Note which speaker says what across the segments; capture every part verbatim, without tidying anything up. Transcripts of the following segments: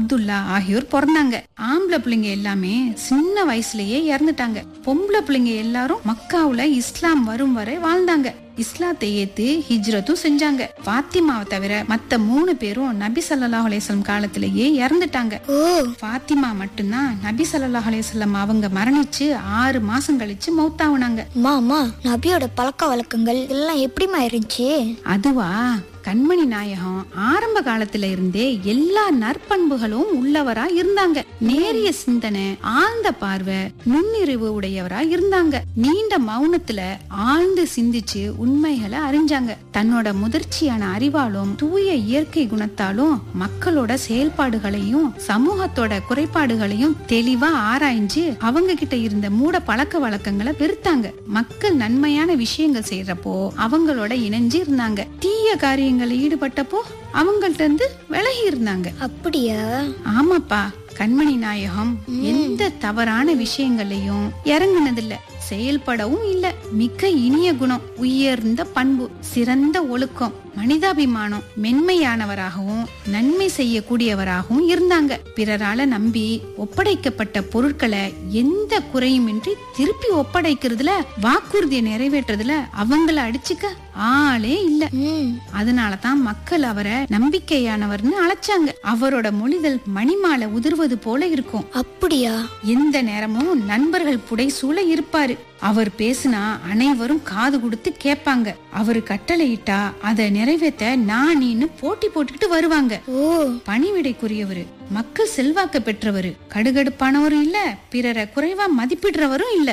Speaker 1: அப்துல்லா ஆகியோர் பிறந்தாங்க. ஆம்பளை பிள்ளைங்க எல்லாமே சின்ன வயசுலயே இறந்துட்டாங்க. பொம்பளை பிள்ளைங்க எல்லாரும் மக்காவுல இஸ்லாம் வரும் வரை வாழ்ந்தாங்க. இஸ்லாத்தை ஏத்து ஹிஜ்ரத்தும் செஞ்சாங்க. பாத்திமாவை தவிர மத்த மூணு பேரும் நபி ஸல்லல்லாஹு அலைஹி வஸல்லம் காலத்திலேயே இறந்துட்டாங்க. பாத்திமா மட்டும்தான் நபி ஸல்லல்லாஹு அலைஹி வஸல்லம் அவங்க மரணிச்சு ஆறு மாசம் கழிச்சு மௌத்தாவுனாங்க.
Speaker 2: மாமா, நபியோட பழக்க வழக்கங்கள் எல்லாம் எப்படிமா இருந்துச்சு?
Speaker 1: அதுவா, கண்மணி நாயகம் ஆரம்ப காலத்துல இருந்தே எல்லா நற்பண்புகளும் உள்ளவரா இருந்தாங்க. நேரிய சிந்தனை, ஆழ்ந்த பார்வை, நுண்ணிறிவு உடையவரா இருந்தாங்க. நீண்ட மௌனத்துல ஆழ்ந்து சிந்திச்சு உண்மைகளை அறிஞ்சாங்க. தன்னோட முதிர்ச்சியான அறிவாலும் தூய இயற்கை குணத்தாலும் மக்களோட செயல்பாடுகளையும் சமூகத்தோட குறைபாடுகளையும் தெளிவா ஆராய்ஞ்சு அவங்க கிட்ட இருந்த மூட பழக்க வழக்கங்களை வெறுத்தாங்க. மக்கள் நன்மையான விஷயங்கள் செய்யறப்போ அவங்களோட இணைஞ்சு இருந்தாங்க. தீய காரியம் ஈடுபட்டப்போ அவங்கள்ட்ட இருந்து விலகி இருந்தாங்க.
Speaker 2: அப்படியா?
Speaker 1: ஆமாப்பா, கண்மணி நாயகம் எந்த தவறான விஷயங்களையும் இறங்குனதில்ல, செயல்படவும் இல்ல. மிக்க இனிய குணம், உயர்ந்த பண்பு, சிறந்த ஒழுக்கம், மனிதாபிமானம், மென்மையானவராகவும் நன்மை செய்யக்கூடியவராகவும் இருந்தாங்க. பிறரால நம்பி ஒப்படைக்கப்பட்ட பொருட்களை எந்த குறையுமின்றி திருப்பி ஒப்படைக்கிறதுல, வாக்குறுதியை நிறைவேற்றுறதுல அவங்கள அடிச்சுக்க ஆளே இல்ல. அதனாலதான் மக்கள் அவரை நம்பிக்கையானவர்னு அழைச்சாங்க. அவரோட மொழிதல் மணிமாலை உதிர்வது போல இருக்கும்.
Speaker 2: அப்படியா?
Speaker 1: எந்த நேரமும் நண்பர்கள் புடைசூழ இருப்பாரு. அவர் பேசினா அனைவரும் காது கொடுத்து கேட்பாங்க. அவரு கட்டளையிட்டா அதை நிறைவேற்ற நான் நீன்னு போட்டி போட்டுக்கிட்டு வருவாங்க. பணிவிடைக்குரியவரு, மக்கள் செல்வாக்க பெற்றவரு, கடுகடுப்பானவரும் இல்ல, பிறரை குறைவா மதிப்பிடுறவரும் இல்ல.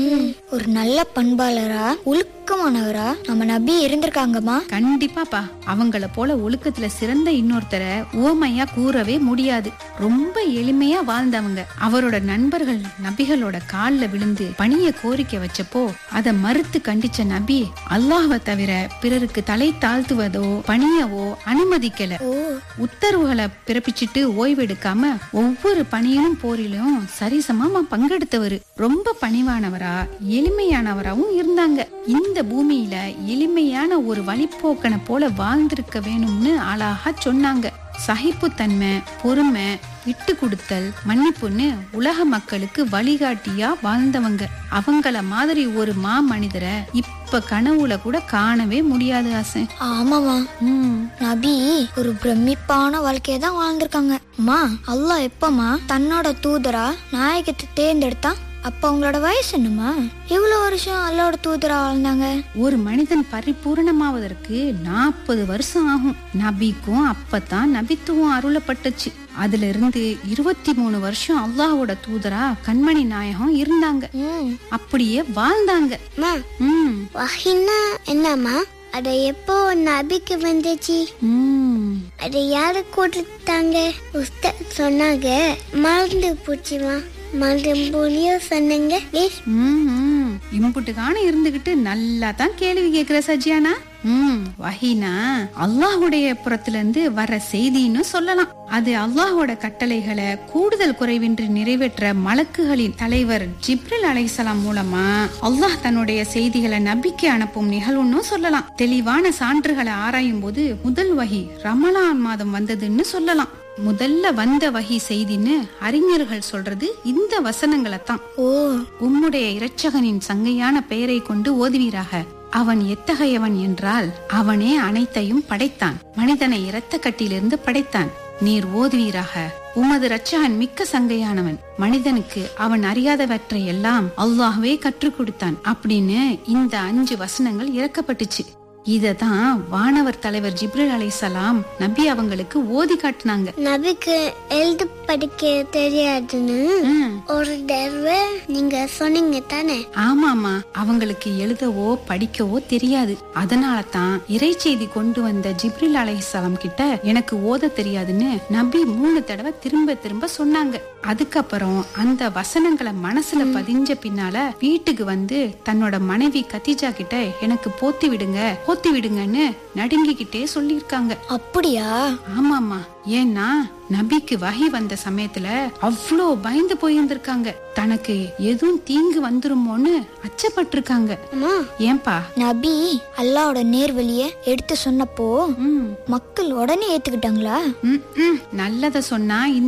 Speaker 2: ஒரு நல்ல பண்பாளரா, ஒழுக்கமானவரா நம்ம நபி இருந்திருக்காங்கம்மா.
Speaker 1: கண்டிப்பாப்பா, அவங்கள போல ஒழுக்கத்துல சிறந்த இன்னொருத்தரை ஓமையா கூறவே முடியாது. ரொம்ப எளிமையா வாழ்ந்தவங்க. அவரோட நண்பர்கள் நபிகளோட கால்ல விழுந்து பணிய கோரிக்கை வச்சப்போ அதை மறுத்து கண்டிச்ச நபி அல்லாஹ்வை தவிர பிறருக்கு தலை தாழ்த்துவதோ பணியவோ அனுமதிக்கல. உத்தரவுகளை பிறப்பிச்சுட்டு ஓய்வெடுக்காம ஒவ்வொரு பணியிலும் போரிலும் சரிசமா பங்கெடுத்தவரு. ரொம்ப பணிவானவரா, எளிமையானவராவும் இருந்தாங்க. இந்த பூமியில எளிமையான ஒரு வழிப்போக்கனை போல வாழ்ந்திருக்க வேணும்னு அழகா சொன்னாங்க. சகிப்புத்தன்மை, பொறுமை, விட்டு கொடுத்தல், மன்னிப்புன்னு உலக மக்களுக்கு வழிகாட்டியா வாழ்ந்தவங்க. அவங்கள மாதிரி ஒரு மா மனிதரை இப்ப கனவுல கூட காணவே முடியாது ஆசை.
Speaker 2: ஆமாமா, நபி ஒரு பிரமிப்பான வாழ்க்கைய தான் வாழ்ந்திருக்காங்க. அம்மா, அல்லாஹ் எப்பமா தன்னோட தூதரா நாயகத்தை தேர்ந்தெடுத்தான்? அப்ப அவங்களோட வயசு என்னமா? இவ்வளவு வருஷம் அல்லாஹ்வோட தூதரா வாழ்ந்தாங்க.
Speaker 1: ஒரு மனிதன் பரிபூரணமாவதற்கு நாற்பது வருஷம் ஆகும். நபிக்கும் அப்பதான் நபித்துவம் அருளப்பட்டுச்சு. அதுல இருந்து இருபத்தி மூணு வருஷம் அல்லாஹ்வோட தூதரா கண்மணி நாயகம் இருந்தாங்க. அப்படியே வாழ்ந்தாங்க.
Speaker 3: என்னமா அத எப்போ நபிக்கு வந்துச்சு? அத யாரு கொடுத்தாங்க? உஸ்தாத் சொன்னாங்க, மறந்து போச்சுமா.
Speaker 1: இம்புட்டுக்கான இருந்துகிட்டு நல்லா தான் கேள்வி கேக்குற சஜியானா. உம் வஹீனா அல்லாஹுடைய புறத்துல இருந்து வர்ற செய்தின்னு சொல்லலாம். அது அல்லாஹோட கட்டளைகளை கூடுதல் குறைவின்றி நிறைவேற்ற மலக்குகளின் தலைவர் ஜிப்ரில் அலைஹிஸ்ஸலாம் மூலமா அல்லாஹ் தன்னுடைய செய்திகளை நபிக்கு அனுப்பும் நிகழ்வுன்னு சொல்லலாம். தெளிவான சான்றுகளை ஆராயும் போது முதல் வஹி ரமலான் மாதம் வந்ததுன்னு சொல்லலாம். முதல்ல வந்த வகை செய்தின்னு அறிஞர்கள் சொல்றது இந்த வசனங்களை தான். ஓ, உம்முடைய இரட்சகனின் சங்கையான பெயரை கொண்டு ஓதுவீராக. அவன் எத்தகையவன் என்றால் அவனே அனைத்தையும் படைத்தான். மனிதனை இரத்த கட்டிலிருந்து படைத்தான். நீர் ஓதுவீராக, உமது இரட்சகன் மிக்க சங்கையானவன். மனிதனுக்கு அவன் அறியாதவற்றை எல்லாம் அல்லாஹ்வே கற்றுக் கொடுத்தான் அப்படின்னு இந்த அஞ்சு வசனங்கள் இறக்கப்பட்டுச்சு. இததான் வானவர் தலைவர் ஜிப்ரில் அலைஹிஸ்ஸலாம் நபி அவங்களுக்கு ஓதி காட்டினாங்க.
Speaker 3: நபிக்கு எழுத படிக்க தெரியாதுன்னு ஒரு தடவை நீங்க சொன்னீங்க தானே?
Speaker 1: ஆமாமா, அவங்களுக்கு எழுதவோ படிக்கவோ தெரியாது. அதனால தான் இறை செய்தி கொண்டு வந்த ஜிப்ரில் அலைஹிஸ்ஸலாம் கிட்ட எனக்கு ஓத தெரியாதுன்னு நபி மூணு தடவை திரும்ப திரும்ப சொன்னாங்க. அதுக்கப்புறம் அந்த வசனங்களை மனசுல பதிஞ்ச பின்னால வீட்டுக்கு வந்து தன்னோட மனைவி கதீஜா கிட்ட எனக்கு போத்தி விடுங்க போத்தி விடுங்கன்னு நடுங்கிக்கிட்டே சொல்லிருக்காங்க.
Speaker 2: அப்படியா?
Speaker 1: ஆமாமா, ஏன்னா நபிக்கு வஹி வந்த சமயத்துல அவ்வளோ பயந்து போயிருந்திருக்காங்க. தனக்கு எதுவும் தீங்கு வந்துருமோன்னு அச்சப்பட்டிருக்காங்க. ஏன்பா?
Speaker 2: நபி அல்லாஹ்வோட நேர்வழிய எடுத்து சொன்னப்போ மக்கள் உடனே ஏத்துக்கிட்டாங்களா?
Speaker 1: நல்லத சொன்னா